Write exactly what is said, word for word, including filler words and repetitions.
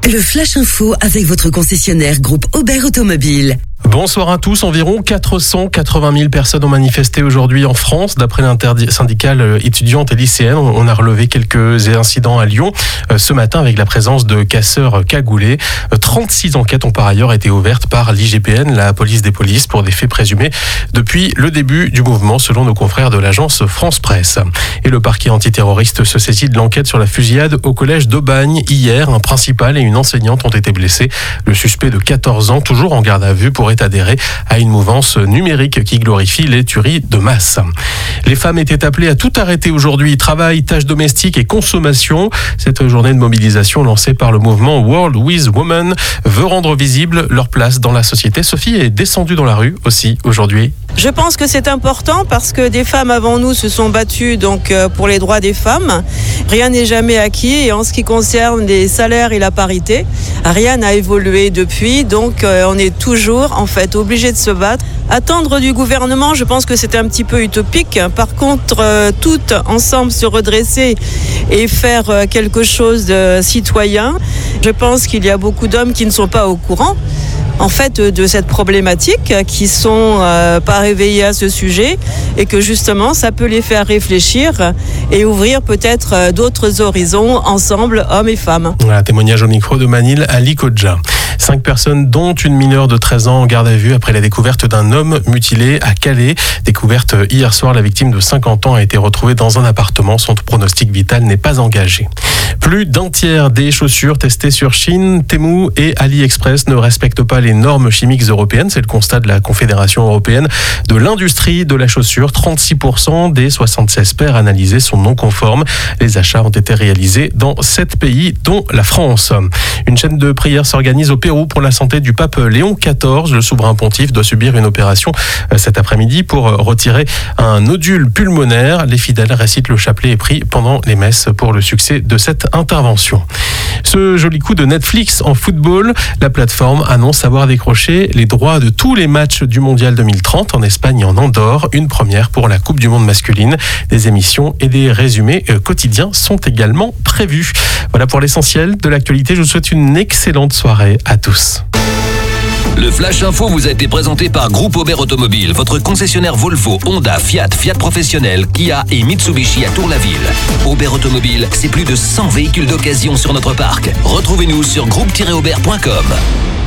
Le Flash Info avec votre concessionnaire groupe Aubert Automobile. Bonsoir à tous. Environ quatre cent quatre-vingt mille personnes ont manifesté aujourd'hui en France. D'après l'intersyndicale étudiante et lycéenne, on a relevé quelques incidents à Lyon ce matin avec la présence de casseurs cagoulés. trente-six enquêtes ont par ailleurs été ouvertes par l'I G P N, la police des polices, pour des faits présumés depuis le début du mouvement, selon nos confrères de l'agence France Presse. Et le parquet antiterroriste se saisit de l'enquête sur la fusillade au collège d'Aubagne. Hier, un principal et une enseignante ont été blessés. Le suspect de quatorze ans, toujours en garde à vue, pourrait adhérer à une mouvance numérique qui glorifie les tueries de masse. Les femmes étaient appelées à tout arrêter aujourd'hui. Travail, tâches domestiques et consommation. Cette journée de mobilisation lancée par le mouvement World with Women veut rendre visible leur place dans la société. Sophie est descendue dans la rue aussi aujourd'hui. Je pense que c'est important parce que des femmes avant nous se sont battues donc pour les droits des femmes. Rien n'est jamais acquis et en ce qui concerne les salaires et la parité, rien n'a évolué depuis. Donc on est toujours en fait obligé de se battre. Attendre du gouvernement, je pense que c'est un petit peu utopique. Par contre, euh, toutes ensemble se redresser et faire euh, quelque chose de citoyen. Je pense qu'il y a beaucoup d'hommes qui ne sont pas au courant en fait de cette problématique, qui sont euh, pas réveillés à ce sujet et que justement ça peut les faire réfléchir et ouvrir peut-être euh, d'autres horizons ensemble, hommes et femmes. Voilà, témoignage au micro de Manil Ali Kodja. Cinq personnes, dont une mineure de treize ans, en garde à vue après la découverte d'un homme mutilé à Calais. Découverte hier soir, la victime de cinquante ans a été retrouvée dans un appartement. Son pronostic vital n'est pas engagé. Plus d'un tiers des chaussures testées sur Chine, Temu et AliExpress ne respectent pas les normes chimiques européennes. C'est le constat de la Confédération européenne de l'industrie de la chaussure. trente-six pour cent des soixante-seize paires analysées sont non conformes. Les achats ont été réalisés dans sept pays, dont la France. Une chaîne de prières s'organise au Pérou pour la santé du pape Léon quatorze. Le souverain pontife doit subir une opération cet après-midi pour retirer un nodule pulmonaire. Les fidèles récitent le chapelet et prient pendant les messes pour le succès de cette intervention. Ce joli coup de Netflix en football, la plateforme annonce avoir décroché les droits de tous les matchs du Mondial deux mille trente en Espagne et en Andorre. Une première pour la Coupe du Monde masculine. Des émissions et des résumés quotidiens sont également prévus. Voilà pour l'essentiel de l'actualité. Je vous souhaite une excellente soirée à tous. Le Flash Info vous a été présenté par Groupe Aubert Automobile, votre concessionnaire Volvo, Honda, Fiat, Fiat Professionnel, Kia et Mitsubishi à Tour-la-Ville. Aubert Automobile, c'est plus de cent véhicules d'occasion sur notre parc. Retrouvez-nous sur groupe tiret aubert point com.